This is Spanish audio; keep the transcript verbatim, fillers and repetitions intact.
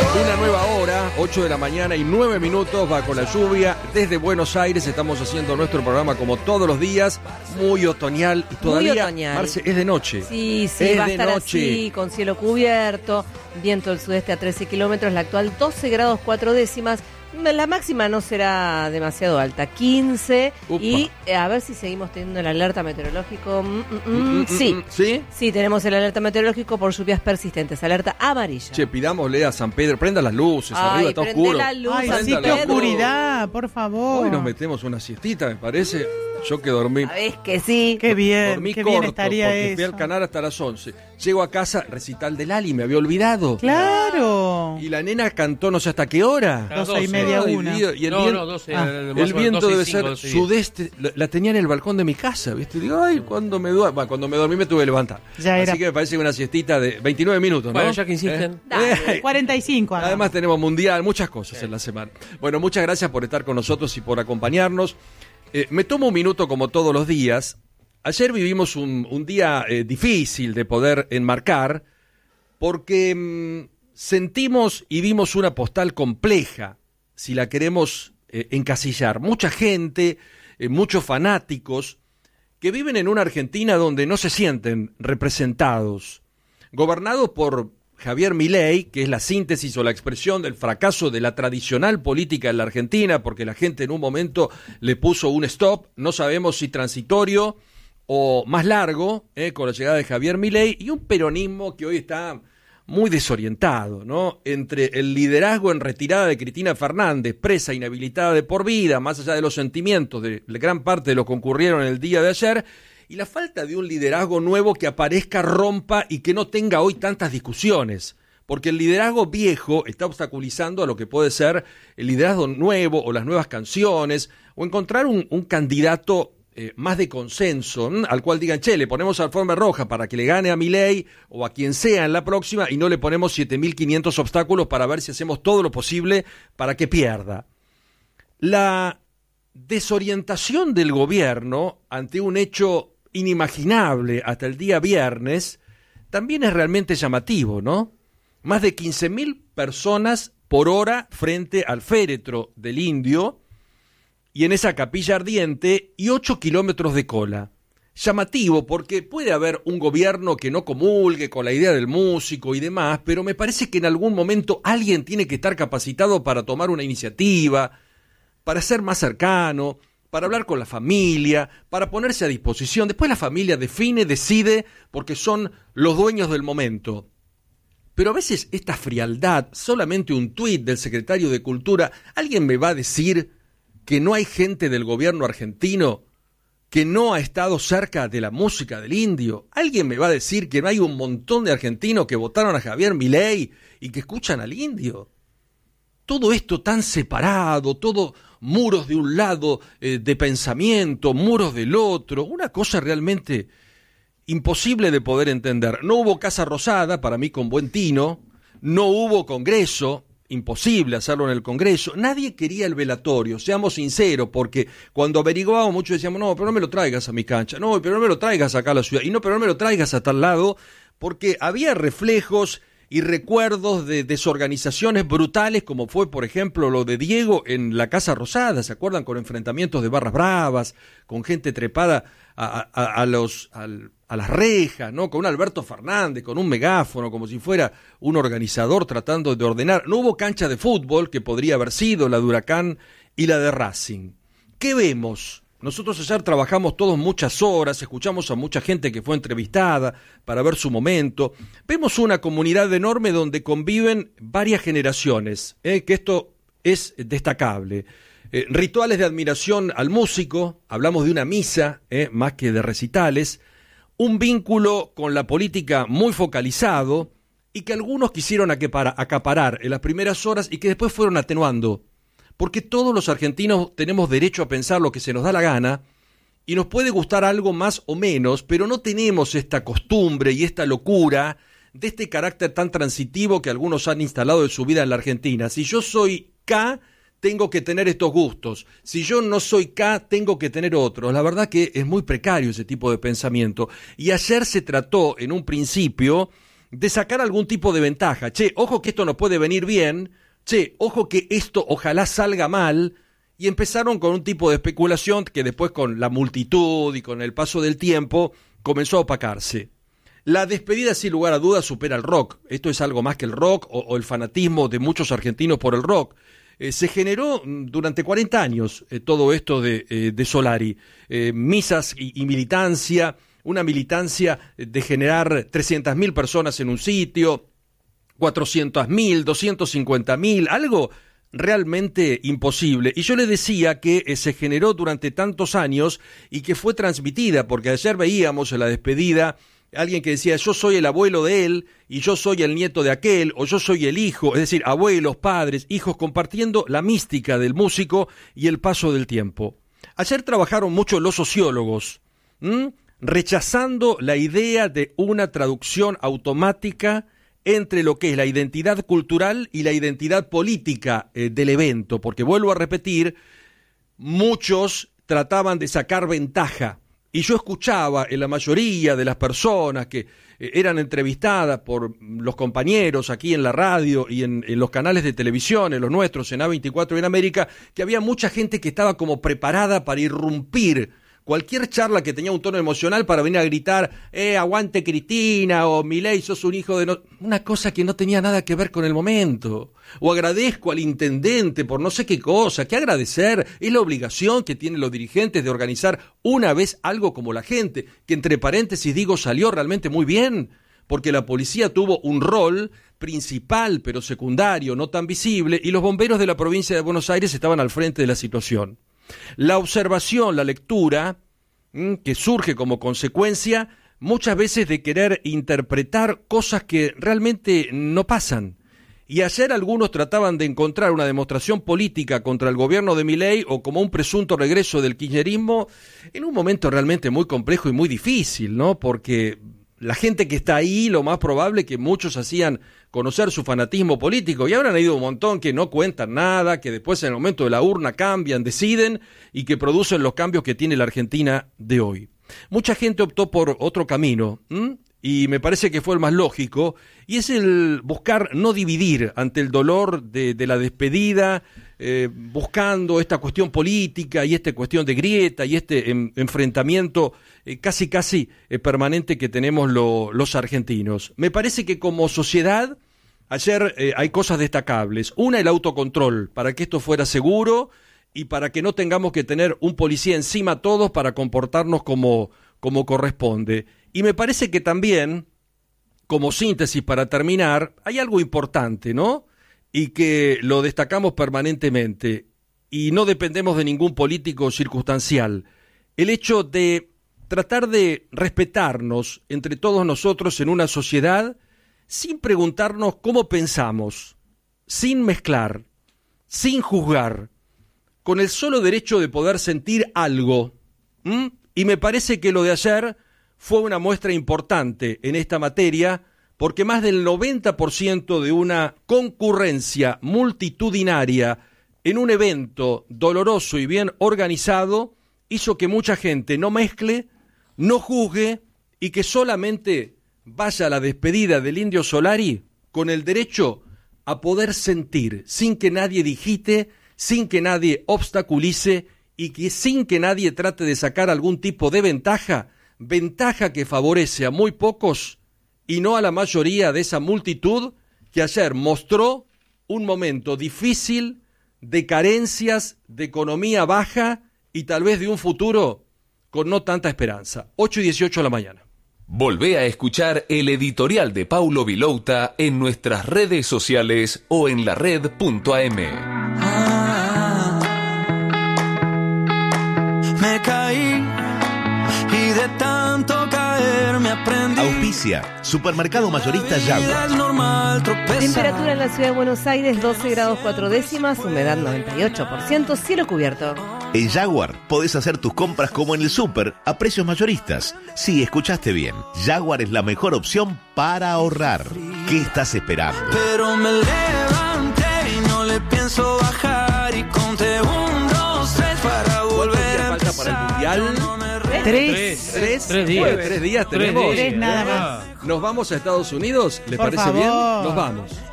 Una nueva hora, ocho de la mañana y nueve minutos, va con la lluvia. Desde Buenos Aires estamos haciendo nuestro programa como todos los días, muy otoñal. Y todavía, muy otoñal. Marce, es de noche. Sí, sí, es va a de estar noche. así, con cielo cubierto, viento del sudeste a trece kilómetros, la actual doce grados cuatro décimas. La máxima no será demasiado alta, quince. Upa. Y eh, a ver si seguimos teniendo el alerta meteorológico. Mm, mm, mm, Mm, mm, sí. mm, ¿Sí? Sí, tenemos el alerta meteorológico por lluvias persistentes, alerta amarilla. Che, pidámosle a San Pedro, prenda las luces, Ay, arriba está prende oscuro. la luz, Ay, San sí, qué Pedro. oscuridad, por favor. Hoy nos metemos una siestita, me parece. Yo que dormí. Sabés que sí. Qué bien, Dormí qué corto, bien estaría porque eso. fui al canal hasta las once. Llego a casa, recital del Ali, me había olvidado. Claro. Y la nena cantó no sé hasta qué hora. A las Doce y doce. media, Ay, una. Dios, y el No, vien- no, doce. Ah. más o El menos, viento doce y debe cinco, ser doce y diez. sudeste. La, la tenía en el balcón de mi casa, ¿viste? Digo, ay, cuando me duermo. Bueno, cuando me dormí me tuve que levantar. Ya era. Así que me parece que una siestita de veintinueve minutos, ¿no? Bueno, ya que insisten. ¿Eh? Dale. Eh, cuarenta y cinco. hagamos. Además tenemos mundial, muchas cosas en la semana. Bueno, muchas gracias por estar con nosotros y por acompañarnos. Eh, me tomo un minuto como todos los días. Ayer vivimos un, un día eh, difícil de poder enmarcar porque mmm, sentimos y vimos una postal compleja, si la queremos eh, encasillar. Mucha gente, eh, muchos fanáticos que viven en una Argentina donde no se sienten representados, gobernados por Javier Milei, que es la síntesis o la expresión del fracaso de la tradicional política en la Argentina, porque la gente en un momento le puso un stop, no sabemos si transitorio o más largo, eh, con la llegada de Javier Milei, y un peronismo que hoy está muy desorientado, ¿no? Entre el liderazgo en retirada de Cristina Fernández, presa, inhabilitada de por vida, más allá de los sentimientos de la gran parte de los que concurrieron el día de ayer, y la falta de un liderazgo nuevo que aparezca, rompa y que no tenga hoy tantas discusiones. Porque el liderazgo viejo está obstaculizando a lo que puede ser el liderazgo nuevo o las nuevas canciones, o encontrar un, un candidato Eh, más de consenso, ¿m? Al cual digan, che, le ponemos alfombra roja para que le gane a Milei o a quien sea en la próxima y no le ponemos siete mil quinientos obstáculos para ver si hacemos todo lo posible para que pierda. La desorientación del gobierno ante un hecho inimaginable hasta el día viernes también es realmente llamativo, ¿no? Más de quince mil personas por hora frente al féretro del Indio y en esa capilla ardiente, y ocho kilómetros de cola. Llamativo porque puede haber un gobierno que no comulgue con la idea del músico y demás, pero me parece que en algún momento alguien tiene que estar capacitado para tomar una iniciativa, para ser más cercano, para hablar con la familia, para ponerse a disposición. Después la familia define, decide, porque son los dueños del momento. Pero a veces esta frialdad, solamente un tuit del secretario de Cultura, ¿alguien me va a decir que no hay gente del gobierno argentino que no ha estado cerca de la música del Indio? ¿Alguien me va a decir que no hay un montón de argentinos que votaron a Javier Milei y que escuchan al Indio? Todo esto tan separado, todo muros de un lado eh, de pensamiento, muros del otro, una cosa realmente imposible de poder entender. No hubo Casa Rosada, para mí con buen tino, no hubo Congreso, imposible hacerlo en el Congreso, nadie quería el velatorio, seamos sinceros, porque cuando averiguábamos muchos decíamos, no, pero no me lo traigas a mi cancha, no, pero no me lo traigas acá a la ciudad, y no, pero no me lo traigas a tal lado, porque había reflejos y recuerdos de desorganizaciones brutales, como fue, por ejemplo, lo de Diego en la Casa Rosada, ¿se acuerdan? Con enfrentamientos de barras bravas, con gente trepada a, a, a los... Al, a las rejas, ¿no? Con un Alberto Fernández, con un megáfono, como si fuera un organizador tratando de ordenar. No hubo cancha de fútbol, que podría haber sido la de Huracán y la de Racing. ¿Qué vemos? Nosotros ayer trabajamos todos muchas horas, escuchamos a mucha gente que fue entrevistada para ver su momento. Vemos una comunidad enorme donde conviven varias generaciones, ¿eh? Que esto es destacable. Eh, rituales de admiración al músico, hablamos de una misa, ¿eh? Más que de recitales. Un vínculo con la política muy focalizado y que algunos quisieron acaparar en las primeras horas y que después fueron atenuando. Porque todos los argentinos tenemos derecho a pensar lo que se nos da la gana y nos puede gustar algo más o menos, pero no tenemos esta costumbre y esta locura de este carácter tan transitivo que algunos han instalado en su vida en la Argentina. Si yo soy K, tengo que tener estos gustos. Si yo no soy K, tengo que tener otros. La verdad que es muy precario ese tipo de pensamiento. Y ayer se trató, en un principio, de sacar algún tipo de ventaja. Che, ojo que esto nos puede venir bien, che, ojo que esto ojalá salga mal, y empezaron con un tipo de especulación que después con la multitud y con el paso del tiempo comenzó a opacarse. La despedida, sin lugar a dudas, supera el rock. Esto es algo más que el rock o, o el fanatismo de muchos argentinos por el rock. Eh, se generó durante cuarenta años eh, todo esto de, eh, de Solari. Eh, misas y, y militancia, una militancia de generar trescientas mil personas en un sitio, cuatrocientas mil, doscientas cincuenta mil, algo realmente imposible. Y yo le decía que eh, se generó durante tantos años y que fue transmitida, porque ayer veíamos en la despedida alguien que decía, yo soy el abuelo de él, y yo soy el nieto de aquel, o yo soy el hijo, es decir, abuelos, padres, hijos, compartiendo la mística del músico y el paso del tiempo. Ayer trabajaron mucho los sociólogos, ¿m? rechazando la idea de una traducción automática entre lo que es la identidad cultural y la identidad política eh, del evento, porque vuelvo a repetir, muchos trataban de sacar ventaja. Y yo escuchaba en la mayoría de las personas que eh, eran entrevistadas por los compañeros aquí en la radio y en, en los canales de televisión, en los nuestros, en A veinticuatro y en América, que había mucha gente que estaba como preparada para irrumpir cualquier charla que tenía un tono emocional para venir a gritar, eh, aguante Cristina, o Milei, sos un hijo de... No... Una cosa que no tenía nada que ver con el momento. O agradezco al intendente por no sé qué cosa, ¿qué agradecer? Es la obligación que tienen los dirigentes de organizar una vez algo como la gente, que entre paréntesis digo, salió realmente muy bien, porque la policía tuvo un rol principal, pero secundario, no tan visible, y los bomberos de la provincia de Buenos Aires estaban al frente de la situación. La observación, la lectura, mmm, que surge como consecuencia muchas veces de querer interpretar cosas que realmente no pasan. Y ayer algunos trataban de encontrar una demostración política contra el gobierno de Milei o como un presunto regreso del kirchnerismo en un momento realmente muy complejo y muy difícil, ¿no? Porque la gente que está ahí, lo más probable es que muchos hacían conocer su fanatismo político, y ahora han ido un montón que no cuentan nada, que después en el momento de la urna cambian, deciden, y que producen los cambios que tiene la Argentina de hoy. Mucha gente optó por otro camino, ¿m? y me parece que fue el más lógico, y es el buscar no dividir ante el dolor de, de la despedida, eh, buscando esta cuestión política y esta cuestión de grieta y este en, enfrentamiento eh, casi casi eh, permanente que tenemos lo, los argentinos. Me parece que como sociedad ayer eh, hay cosas destacables. Una, el autocontrol, para que esto fuera seguro y para que no tengamos que tener un policía encima todos para comportarnos como, como corresponde. Y me parece que también, como síntesis para terminar, hay algo importante, ¿no? Y que lo destacamos permanentemente, y no dependemos de ningún político circunstancial. El hecho de tratar de respetarnos entre todos nosotros en una sociedad sin preguntarnos cómo pensamos, sin mezclar, sin juzgar, con el solo derecho de poder sentir algo. ¿Mm? Y me parece que lo de ayer fue una muestra importante en esta materia, porque más del noventa por ciento de una concurrencia multitudinaria en un evento doloroso y bien organizado hizo que mucha gente no mezcle, no juzgue y que solamente vaya a la despedida del Indio Solari con el derecho a poder sentir, sin que nadie digite, sin que nadie obstaculice y que sin que nadie trate de sacar algún tipo de ventaja, ventaja que favorece a muy pocos y no a la mayoría de esa multitud que ayer mostró un momento difícil de carencias, de economía baja y tal vez de un futuro con no tanta esperanza. ocho y dieciocho de la mañana. Volvé a escuchar el editorial de Paulo Vilouta en nuestras redes sociales o en la red punto a eme. Ah, me caí y de tanto caer me aprendí. Auspicia, Supermercado Mayorista Jaguar. Temperatura en la ciudad de Buenos Aires, doce grados cuatro décimas, humedad noventa y ocho por ciento, cielo cubierto. En Jaguar podés hacer tus compras como en el súper, a precios mayoristas. Sí, escuchaste bien. Jaguar es la mejor opción para ahorrar. ¿Qué estás esperando? Pero me levanté y no le pienso bajar y conté un, dos, tres para volver a falta para el Mundial? Tres. Tres, Tres días. Tres días tenemos. Tres nada más. Nos vamos a Estados Unidos, ¿le Por parece favor. bien? Nos vamos.